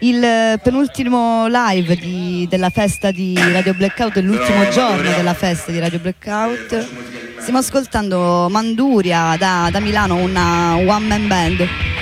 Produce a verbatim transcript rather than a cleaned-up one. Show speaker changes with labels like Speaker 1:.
Speaker 1: il penultimo live di, della festa di Radio Blackout, l'ultimo giorno della festa di Radio Blackout. Stiamo ascoltando Manduria da, da Milano, una one man band.